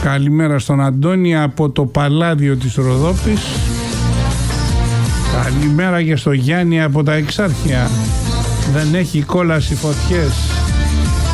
Καλημέρα στον Αντώνη από το Παλάδιο της Ροδόπης. Καλημέρα και στο Γιάννη από τα Εξάρχεια. Δεν έχει κόλαση φωτιές.